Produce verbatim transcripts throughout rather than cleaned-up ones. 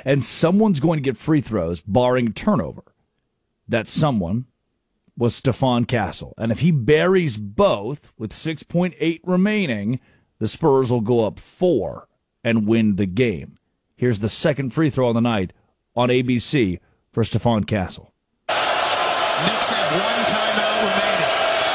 and someone's going to get free throws, barring turnover. That someone was Stephon Castle. And if he buries both with six point eight remaining, the Spurs will go up four and win the game. Here's the second free throw on the night on A B C for Stephon Castle. Knicks have one timeout remaining.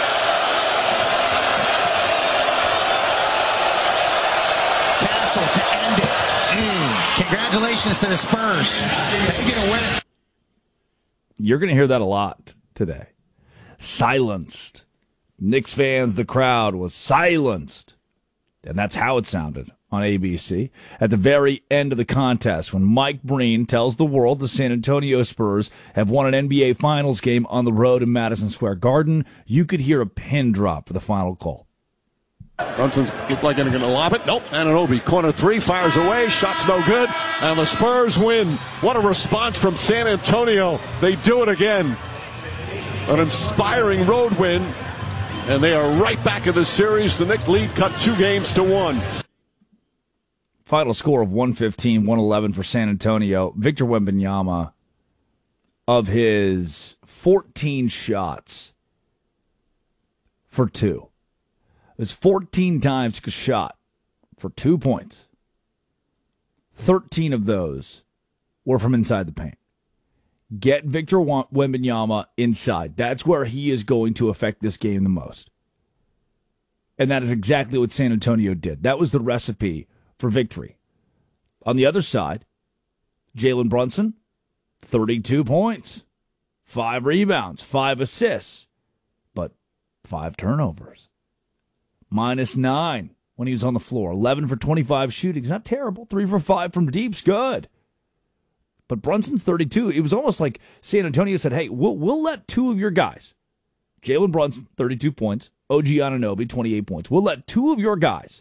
Castle to end it. Mm. Congratulations to the Spurs. They get a win. You're going to hear that a lot today. Silenced. Knicks fans, the crowd was silenced. And that's how it sounded on A B C at the very end of the contest when Mike Breen tells the world the San Antonio Spurs have won an N B A Finals game on the road in Madison Square Garden. You could hear a pin drop for the final call. Brunson's looked like they're going to lob it. Nope. Anunoby, corner three, fires away. Shot's no good. And the Spurs win. What a response from San Antonio. They do it again. An inspiring road win. And they are right back in the series. The Knicks lead cut two games to one. Final score of one fifteen, one eleven for San Antonio. Victor Wembanyama, of his fourteen shots for two. It's fourteen times he took a shot for two points. thirteen of those were from inside the paint. Get Victor Wembanyama inside. That's where he is going to affect this game the most. And that is exactly what San Antonio did. That was the recipe for victory. On the other side, Jalen Brunson, thirty-two points, five rebounds, five assists, but five turnovers. Minus nine when he was on the floor. eleven for twenty-five shooting. It's not terrible. three for five from deep's good. But Brunson's thirty-two. It was almost like San Antonio said, hey, we'll, we'll let two of your guys, Jalen Brunson, thirty-two points, O G Anunoby, twenty-eight points. We'll let two of your guys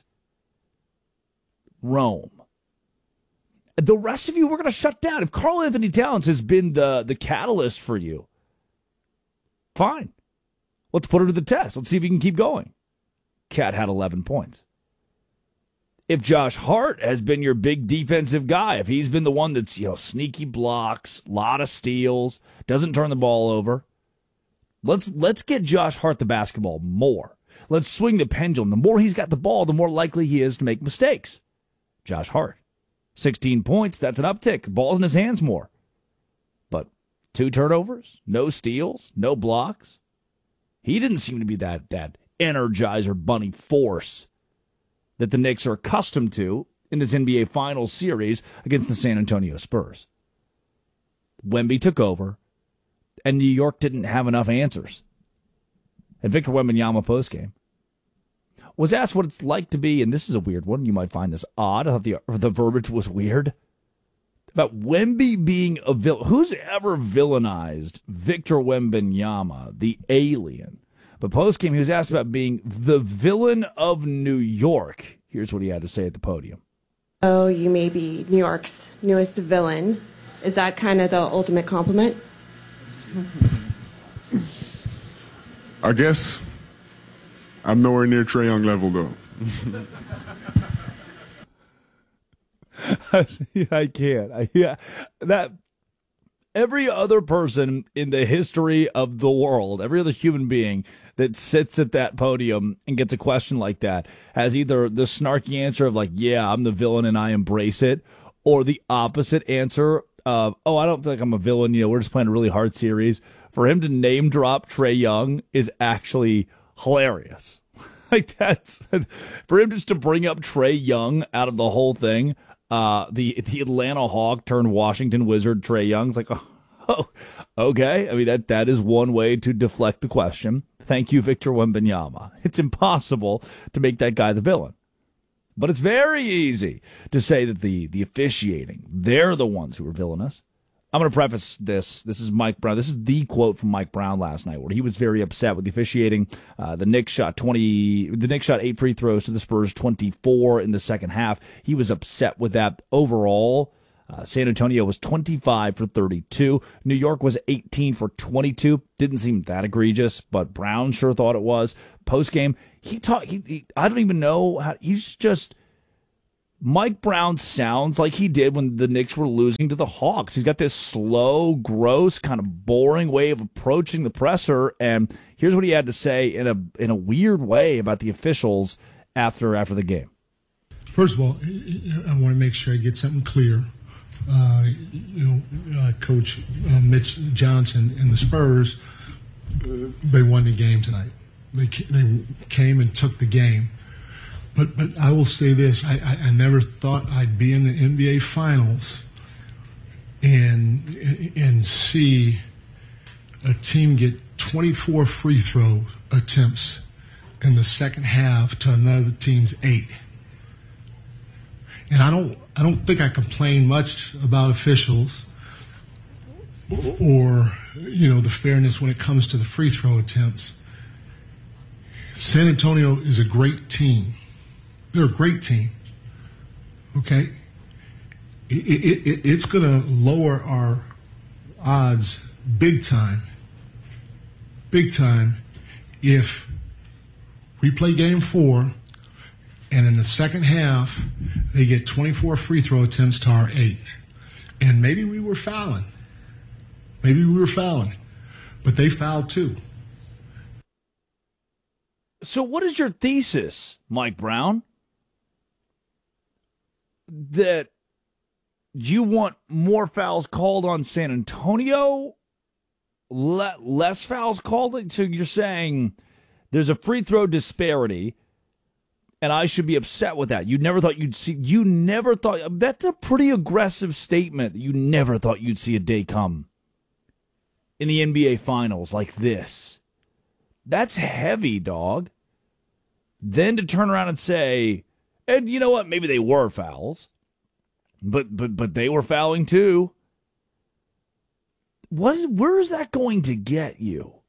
roam. The rest of you, we're going to shut down. If Karl Anthony Towns has been the, the catalyst for you, fine. Let's put him to the test. Let's see if he can keep going. Cat had eleven points. If Josh Hart has been your big defensive guy, if he's been the one that's, you know, sneaky blocks, a lot of steals, doesn't turn the ball over, let's let's get Josh Hart the basketball more. Let's swing the pendulum. The more he's got the ball, the more likely he is to make mistakes. Josh Hart, sixteen points, that's an uptick. The ball's in his hands more. But two turnovers, no steals, no blocks. He didn't seem to be that, that energizer bunny force that the Knicks are accustomed to in this N B A Finals series against the San Antonio Spurs. Wemby took over, and New York didn't have enough answers. And Victor Wembanyama postgame was asked what it's like to be, and this is a weird one, you might find this odd, I thought the, the verbiage was weird, about Wemby being a villain. Who's ever villainized Victor Wembanyama, the alien? But postgame, he was asked about being the villain of New York. Here's what he had to say at the podium. Oh, you may be New York's newest villain. Is that kind of the ultimate compliment? I guess I'm nowhere near Trae Young level, though. I can't. I, yeah, that... Every other person in the history of the world, every other human being that sits at that podium and gets a question like that has either the snarky answer of like, yeah, I'm the villain and I embrace it, or the opposite answer of, oh, I don't feel like I'm a villain. You know, we're just playing a really hard series. For him to name drop Trae Young is actually hilarious. Like that's, for him just to bring up Trae Young out of the whole thing. Uh, the the Atlanta Hawk turned Washington Wizard Trae Young's like, oh, okay. I mean, that that is one way to deflect the question. Thank you, Victor Wembanyama. It's impossible to make that guy the villain. But it's very easy to say that the, the officiating, they're the ones who are villainous. I'm going to preface this. This is Mike Brown. This is the quote from Mike Brown last night, where he was very upset with the officiating. Uh, the Knicks shot twenty. The Knicks shot eight free throws to the Spurs twenty-four in the second half. He was upset with that. Overall, uh, San Antonio was twenty-five for thirty-two. New York was eighteen for twenty-two. Didn't seem that egregious, but Brown sure thought it was. Post game, he talked. He, he, I don't even know how. He's just Mike Brown sounds like he did when the Knicks were losing to the Hawks. He's got this slow, gross, kind of boring way of approaching the presser, and here's what he had to say in a in a weird way about the officials after after the game. First of all, I want to make sure I get something clear. Uh, you know, uh, Coach uh, Mitch Johnson and the Spurs, uh, they won the game tonight. They they came and took the game. But but I will say this: I, I, I never thought I'd be in the N B A Finals and and see a team get twenty-four free throw attempts in the second half to another team's eight. And I don't I don't think I complain much about officials or you know the fairness when it comes to the free throw attempts. San Antonio is a great team. They're a great team, okay? It, it, it, it's going to lower our odds big time, big time if we play game four and in the second half they get twenty-four free throw attempts to our eight. And maybe we were fouling. Maybe we were fouling, but they fouled too. So what is your thesis, Mike Brown? That you want more fouls called on San Antonio, le- less fouls called? So you're saying there's a free throw disparity, and I should be upset with that. You never thought you'd see, you never thought, that's a pretty aggressive statement. You never thought you'd see a day come in the N B A Finals like this. That's heavy, dog. Then to turn around and say, and you know what? Maybe they were fouls, but but but they were fouling too. What? Where is that going to get you?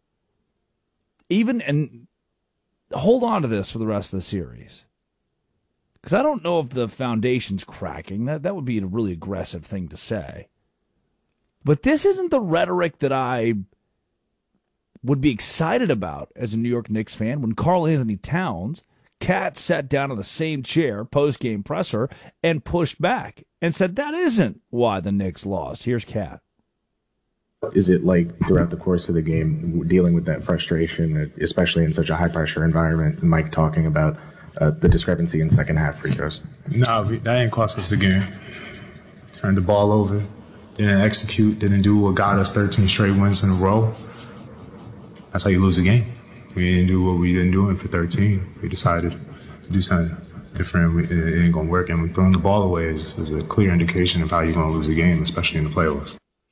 Even and hold on to this for the rest of the series, because I don't know if the foundation's cracking. That that would be a really aggressive thing to say. But this isn't the rhetoric that I would be excited about as a New York Knicks fan when Karl Anthony Towns, Cat, sat down in the same chair, post-game presser, and pushed back and said that isn't why the Knicks lost. Here's Cat. Is it like throughout the course of the game dealing with that frustration, especially in such a high-pressure environment, Mike talking about uh, the discrepancy in second-half free throws? No, that didn't cost us the game. Turned the ball over, didn't execute, didn't do what got us thirteen straight wins in a row. That's how you lose a game. We didn't do what we didn't do for thirteen. We decided to do something different. It ain't going to work. And throwing the ball away is, is a clear indication of how you're going to lose a game, especially in the playoffs.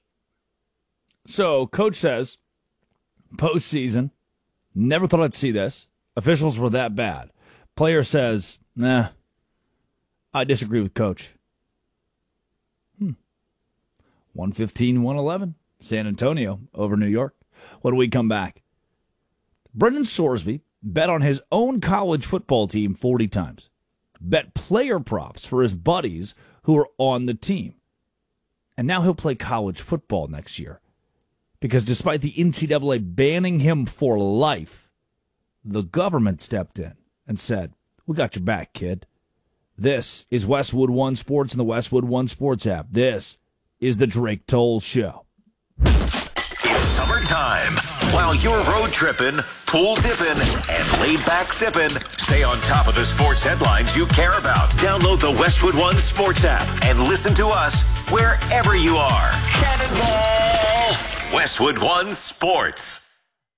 So, coach says, postseason, never thought I'd see this. Officials were that bad. Player says, nah, I disagree with coach. Hmm. one fifteen, one eleven. San Antonio over New York. When we come back, Brendan Sorsby bet on his own college football team forty times. Bet player props for his buddies who are on the team. And now he'll play college football next year. Because despite the N C double A banning him for life, the government stepped in and said, we got your back, kid. This is Westwood One Sports and the Westwood One Sports app. This is the Drake Toll Show. It's summertime. While you're road tripping, pool dipping, and laid back sipping, stay on top of the sports headlines you care about. Download the Westwood One Sports app and listen to us wherever you are. Cannonball! Westwood One Sports.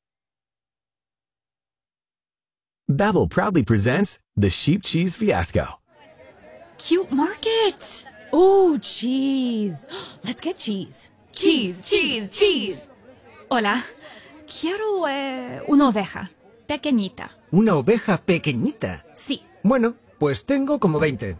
Babbel proudly presents the Sheep Cheese Fiasco. Cute market. Ooh, cheese. Let's get cheese. Cheese, cheese, cheese. Hola. Quiero eh, una oveja. Pequeñita. ¿Una oveja pequeñita? Sí. Bueno, pues tengo como veinte.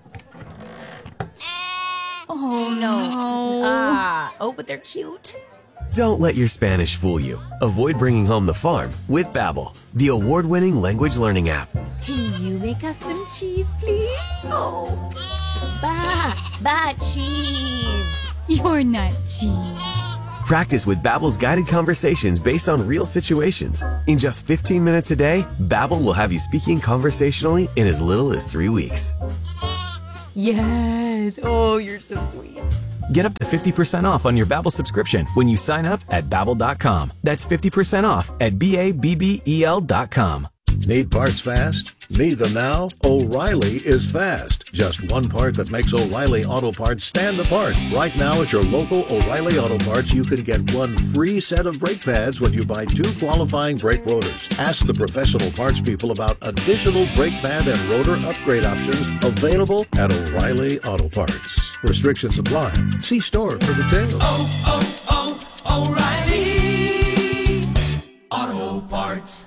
Oh, no. Ah, oh, but they're cute. Don't let your Spanish fool you. Avoid bringing home the farm with Babbel, the award-winning language learning app. Can you make us some cheese, please? Oh, ba, ba cheese. You're not cheese. Practice with Babbel's guided conversations based on real situations. In just fifteen minutes a day, Babbel will have you speaking conversationally in as little as three weeks. Yes. Oh, you're so sweet. Get up to fifty percent off on your Babbel subscription when you sign up at babbel dot com. That's fifty percent off at B A B B E L dot com. Need parts fast? Need them now? O'Reilly is fast. Just one part that makes O'Reilly Auto Parts stand apart. Right now at your local O'Reilly Auto Parts, you can get one free set of brake pads when you buy two qualifying brake rotors. Ask the professional parts people about additional brake pad and rotor upgrade options available at O'Reilly Auto Parts. Restrictions apply. See store for details. Oh, oh, oh, O'Reilly Auto Parts.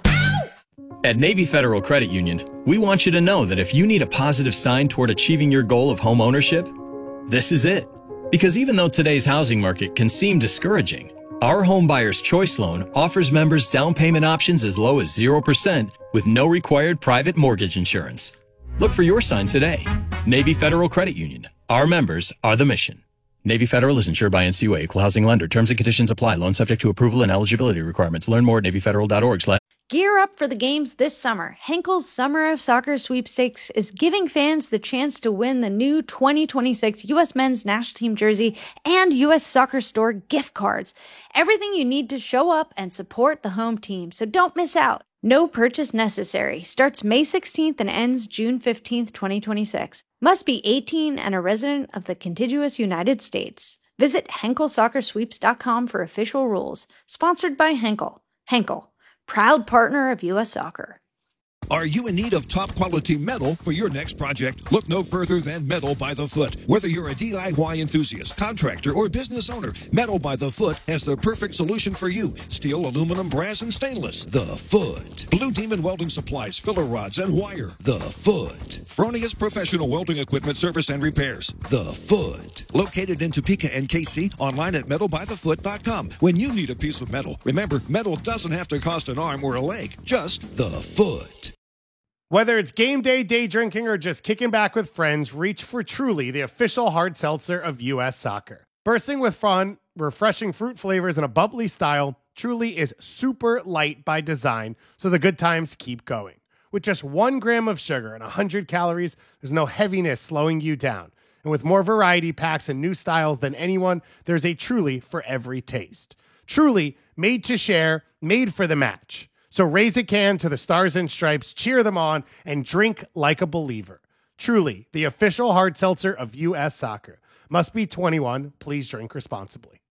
At Navy Federal Credit Union, we want you to know that if you need a positive sign toward achieving your goal of home ownership, this is it. Because even though today's housing market can seem discouraging, our Home Buyer's Choice Loan offers members down payment options as low as zero percent with no required private mortgage insurance. Look for your sign today. Navy Federal Credit Union. Our members are the mission. Navy Federal is insured by N C U A, Equal Housing Lender. Terms and conditions apply. Loan subject to approval and eligibility requirements. Learn more at navy federal dot org slash Gear up for the games this summer. Henkel's Summer of Soccer Sweepstakes is giving fans the chance to win the new twenty twenty-six U S Men's National Team jersey and U S Soccer Store gift cards. Everything you need to show up and support the home team, so don't miss out. No purchase necessary. Starts May sixteenth and ends June fifteenth, twenty twenty-six. Must be eighteen and a resident of the contiguous United States. Visit henkel soccer sweeps dot com for official rules. Sponsored by Henkel. Henkel, proud partner of U S Soccer. Are you in need of top quality metal for your next project? Look no further than Metal by the Foot. Whether you're a D I Y enthusiast, contractor, or business owner, Metal by the Foot has the perfect solution for you. Steel, aluminum, brass, and stainless. The Foot. Blue Demon Welding Supplies, filler rods, and wire. The Foot. Fronius Professional Welding Equipment Service and Repairs. The Foot. Located in Topeka and K C, online at metal by the foot dot com. When you need a piece of metal, remember, metal doesn't have to cost an arm or a leg. Just the Foot. Whether it's game day, day drinking, or just kicking back with friends, reach for Truly, the official hard seltzer of U S Soccer. Bursting with fun, refreshing fruit flavors, and a bubbly style, Truly is super light by design, so the good times keep going. With just one gram of sugar and one hundred calories, there's no heaviness slowing you down. And with more variety packs and new styles than anyone, there's a Truly for every taste. Truly, made to share, made for the match. So raise a can to the Stars and Stripes, cheer them on, and drink like a believer. Truly, the official hard seltzer of U S Soccer. Must be twenty-one. Please drink responsibly.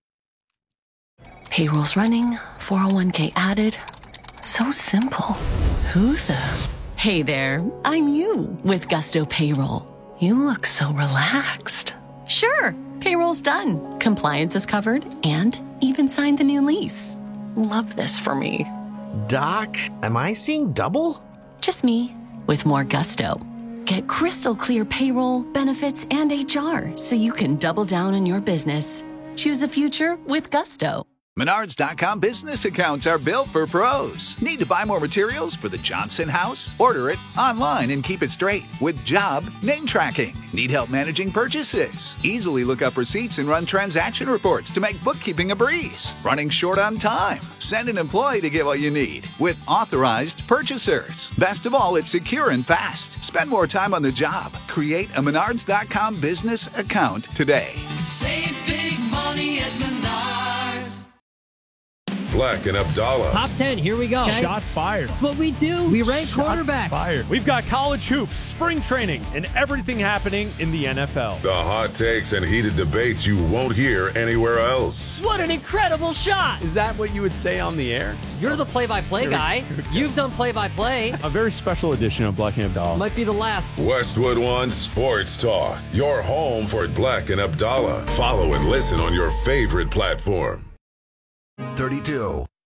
Payroll's running, four oh one k added. So simple. Who the? Hey there, I'm you with Gusto Payroll. You look so relaxed. Sure, payroll's done. Compliance is covered and even signed the new lease. Love this for me. Doc, am I seeing double? Just me, with more gusto. Get crystal clear payroll, benefits, and H R so you can double down on your business. Choose a future with gusto. Menards dot com business accounts are built for pros. Need to buy more materials for the Johnson house? Order it online and keep it straight with job name tracking. Need help managing purchases? Easily look up receipts and run transaction reports to make bookkeeping a breeze. Running short on time? Send an employee to get what you need with authorized purchasers. Best of all, it's secure and fast. Spend more time on the job. Create a Menards dot com business account today. Save big money at Menards. Black and Abdallah. Top ten, here we go. Okay. Shots fired. That's what we do. We rank Shots quarterbacks. Fired. We've got college hoops, spring training, and everything happening in the N F L. The hot takes and heated debates you won't hear anywhere else. What an incredible shot. Is that what you would say on the air? You're the play-by-play guy. You've done play-by-play. A very special edition of Black and Abdallah. Might be the last. Westwood One Sports Talk. Your home for Black and Abdallah. Follow and listen on your favorite platform. thirty-two.